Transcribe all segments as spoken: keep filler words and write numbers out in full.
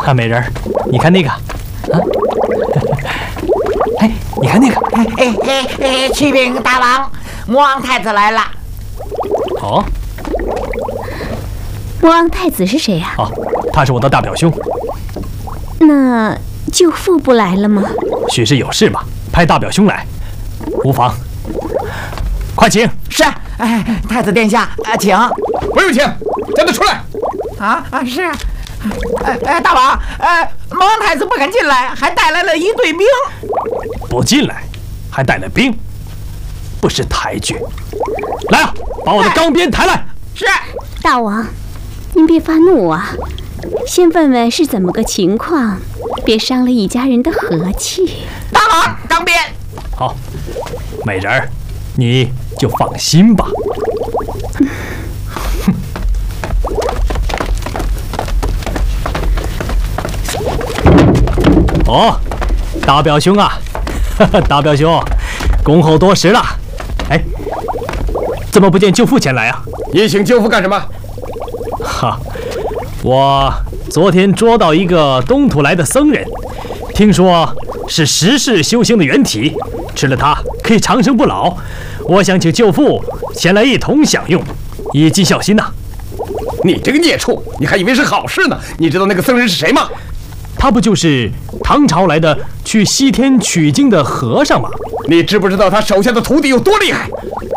啊，美人儿，你看那个，啊，哎，你看那个， 哎哎哎哎，启禀大王，魔王太子来了。 哦， 魔王太子是谁呀？ 哦，他是我的大表兄。 那舅父不来了吗？ 许是有事吧，派大表兄来，无妨。快请。 是，哎，太子殿下，啊，请。 不用请，叫他出来。 啊啊，是。哎哎，大王，哎，魔王太子不肯进来，还带来了一队兵。 不进来，还带了兵，不识抬举。来啊，把我的钢鞭抬来。 是。 大王，您别发怒啊，先问问是怎么个情况，别伤了一家人的和气。 大王，钢鞭。 好，美人儿，你就放心吧。哦，大表兄啊，大表兄，恭候多时了。哎，怎么不见舅父前来啊？ 你请舅父干什么？ 哈，我昨天捉到一个东土来的僧人，听说是十世修行的原体，吃了它可以长生不老。我想请舅父前来一同享用，以尽孝心呐、啊。 你这个孽畜，你还以为是好事呢？你知道那个僧人是谁吗？ 他不就是唐朝来的去西天取经的和尚吗？ 你知不知道他手下的徒弟有多厉害？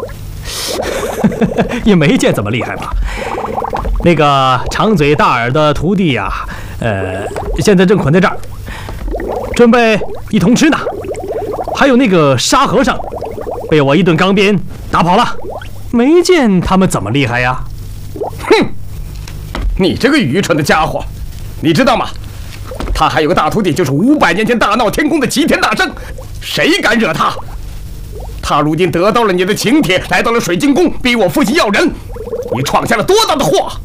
也没见怎么厉害吧。那个长嘴大耳的徒弟呀、啊，呃，现在正捆在这儿，准备一同吃呢。还有那个沙和尚，被我一顿钢鞭打跑了，没见他们怎么厉害呀。 哼，你这个愚蠢的家伙，你知道吗？他还有个大徒弟，就是五百年前大闹天宫的齐天大圣，谁敢惹他？他如今得到了你的请帖，来到了水晶宫，逼我父亲要人，你闯下了多大的祸！